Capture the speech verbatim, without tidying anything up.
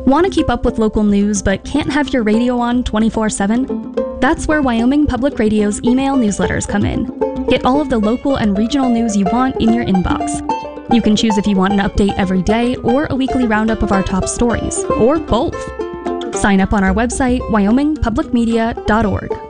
Want to keep up with local news but can't have your radio on twenty-four seven? That's where Wyoming Public Radio's email newsletters come in. Get all of the local and regional news you want in your inbox. You can choose if you want an update every day or a weekly roundup of our top stories, or both. Sign up on our website, wyoming public media dot org.